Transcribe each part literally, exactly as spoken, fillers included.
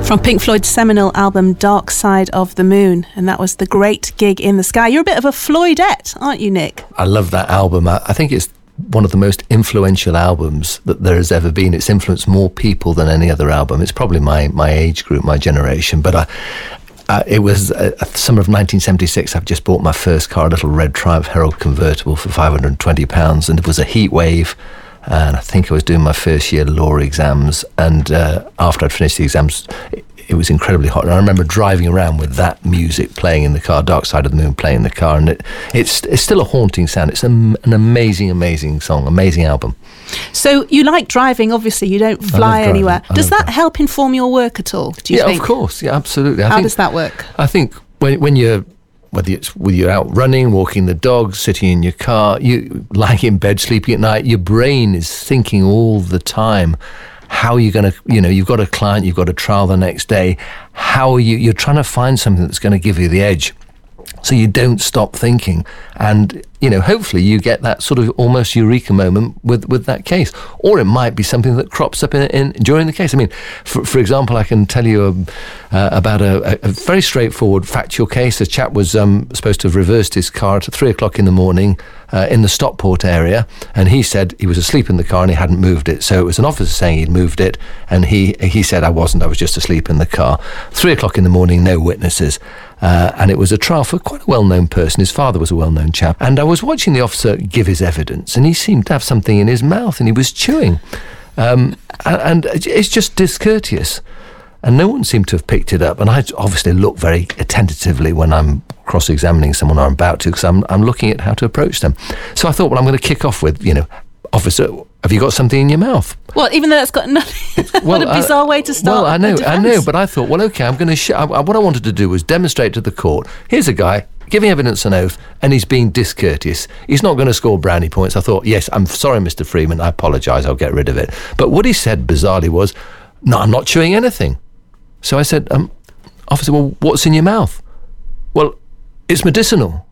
From Pink Floyd's seminal album Dark Side of the Moon, and that was The Great Gig in the Sky. You're a bit of a Floydette, aren't you, Nick? I love that album. I, I think it's one of the most influential albums that there has ever been. It's influenced more people than any other album. It's probably my, my age group, my generation, but I... Uh, it was uh, summer of nineteen seventy-six. I've just bought my first car, a little red Triumph Herald convertible for five hundred twenty pounds, and it was a heat wave, and I think I was doing my first year law exams, and uh, after I'd finished the exams, it, it was incredibly hot, and I remember driving around with that music playing in the car, Dark Side of the Moon playing in the car, and it, it's it's still a haunting sound. It's a, an amazing, amazing song, amazing album. So you like driving, obviously, you don't fly anywhere. Does that help inform your work at all, do you yeah, think? Of course, yeah, absolutely. I How think, does that work? I think when when you're, whether it's whether you're out running, walking the dog, sitting in your car, you lying in bed, sleeping at night, your brain is thinking all the time, how are you going to, you know, you've got a client, you've got a trial the next day, how are you, you're trying to find something that's going to give you the edge. So you don't stop thinking, and you know, hopefully you get that sort of almost eureka moment with, with that case, or it might be something that crops up in, in during the case. I mean, for, for example, I can tell you um, uh, about a, a very straightforward factual case. A chap was um, supposed to have reversed his car at three o'clock in the morning uh, in the Stockport area, and he said he was asleep in the car and he hadn't moved it. So it was an officer saying he'd moved it, and he he said, I wasn't, I was just asleep in the car. Three o'clock in the morning, no witnesses. Uh, and it was a trial for quite a well-known person. His father was a well-known chap. And I was watching the officer give his evidence, and he seemed to have something in his mouth, and he was chewing. Um, and, and it's just discourteous. And no one seemed to have picked it up. And I obviously look very attentively when I'm cross-examining someone, or I'm about to, because I'm, I'm looking at how to approach them. So I thought, well, I'm going to kick off with, you know, officer, have you got something in your mouth? Well, even though that's got nothing. Well, what a bizarre uh, way to start. Well, I know, I know, but I thought, well, okay, I'm going to. Sh- I, what I wanted to do was demonstrate to the court. Here's a guy giving evidence on oath, and he's being discourteous. He's not going to score brownie points. I thought, yes, I'm sorry, Mister Freeman. I apologise. I'll get rid of it. But what he said bizarrely was, no, I'm not chewing anything. So I said, um, officer, well, what's in your mouth? Well, it's medicinal.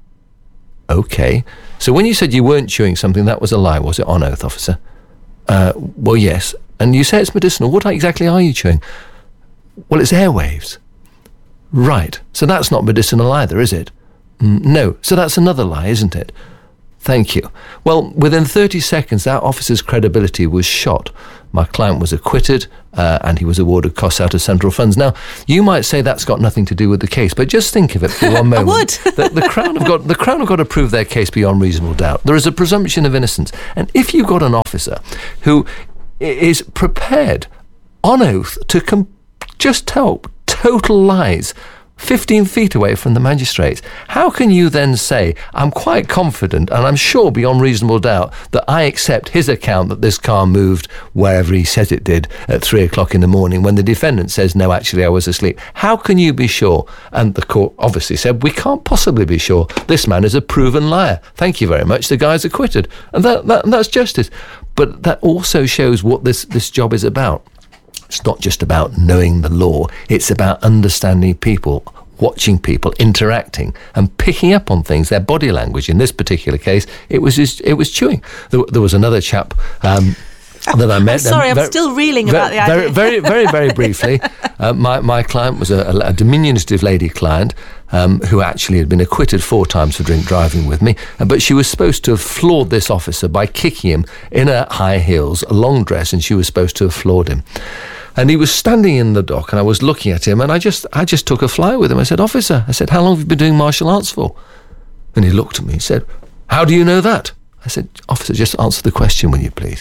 Okay. So when you said you weren't chewing something, that was a lie, was it, on oath, officer? Uh, well, yes. And you say it's medicinal. What exactly are you chewing? Well, it's airwaves. Right. So that's not medicinal either, is it? Mm, no. So that's another lie, isn't it? Thank you. Well, within thirty seconds, that officer's credibility was shot. My client was acquitted, uh, and he was awarded costs out of central funds. Now, you might say that's got nothing to do with the case, but just think of it for one moment. I would. the, the Crown have got the Crown have got to prove their case beyond reasonable doubt. There is a presumption of innocence, and if you've got an officer who is prepared on oath to com- just tell total lies fifteen feet away from the magistrates, how can you then say, I'm quite confident and I'm sure beyond reasonable doubt that I accept his account that this car moved wherever he says it did at three o'clock in the morning, when the defendant says, no, actually I was asleep? How can you be sure? And the court obviously said, we can't possibly be sure. This man is a proven liar. Thank you very much. The guy's acquitted. And that, that that's justice. But that also shows what this, this job is about. It's not just about knowing the law. It's about understanding people, watching people, interacting, and picking up on things, their body language. In this particular case, it was just, it was chewing. There, there was another chap um, that I met. I'm sorry, um, I'm still reeling very, about the idea. Very, very, very, very briefly, uh, my, my client was a, a diminutive lady client um, who actually had been acquitted four times for drink driving with me, uh, but she was supposed to have floored this officer by kicking him in her high heels, a long dress, and she was supposed to have floored him. And he was standing in the dock, and I was looking at him, and I just I just took a fly with him. I said, officer, I said, how long have you been doing martial arts for? And he looked at me and said, how do you know that? I said, officer, just answer the question, will you please?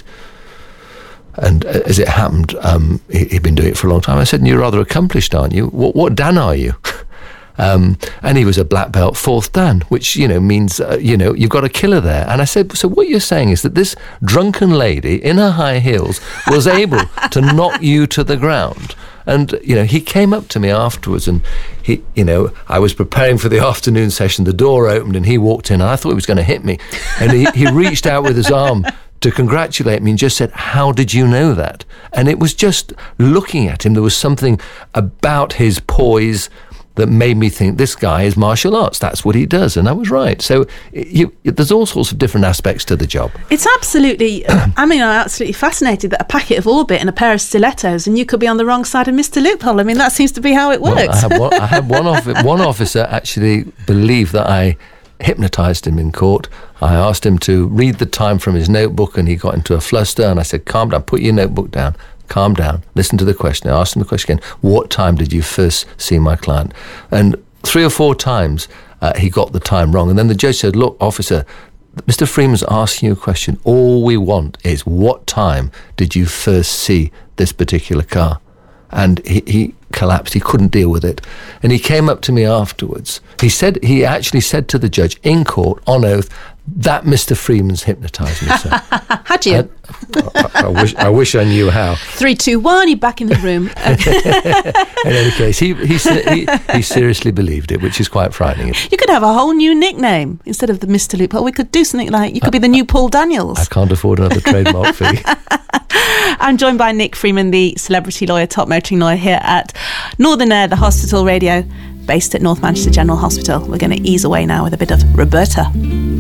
And uh, as it happened, um, he, he'd been doing it for a long time. I said, you're rather accomplished, aren't you? What, what Dan are you? Um, and he was a black belt fourth Dan, which, you know, means, uh, you know, you've got a killer there. And I said, so what you're saying is that this drunken lady in her high heels was able to knock you to the ground. And, you know, he came up to me afterwards, and he, you know, I was preparing for the afternoon session. The door opened and he walked in, and I thought he was going to hit me. And he, he reached out with his arm to congratulate me and just said, how did you know that? And it was just looking at him. There was something about his poise, that made me think this guy is martial arts. That's what he does. And I was right. So you, there's all sorts of different aspects to the job. It's absolutely, I mean, I'm absolutely fascinated that a packet of Orbit and a pair of stilettos and you could be on the wrong side of Mister Loophole. I mean, that seems to be how it works. Well, I had one, I had one, officer, one officer actually believe that I hypnotised him in court. I asked him to read the time from his notebook and he got into a fluster, and I said, calm down, put your notebook down. Calm down, listen to the question. I asked him the question again, what time did you first see my client? And three or four times uh, he got the time wrong. And then the judge said, look, officer, Mister Freeman's asking you a question. All we want is, what time did you first see this particular car? And he, he collapsed. He couldn't deal with it. And he came up to me afterwards. He said, he actually said to the judge in court, on oath, that Mister Freeman's hypnotised me, sir. Had you? I, I, I, wish, I wish I knew how. Three, two, one, you're back in the room. In any case, he, he, he, he seriously believed it, which is quite frightening. You could have a whole new nickname instead of the Mister Loophole. We could do something like, you could be the new Paul Daniels. I can't afford another trademark fee. I'm joined by Nick Freeman, the celebrity lawyer, top motoring lawyer here at Northern Air, the hospital radio, based at North Manchester General Hospital. We're going to ease away now with a bit of Roberta.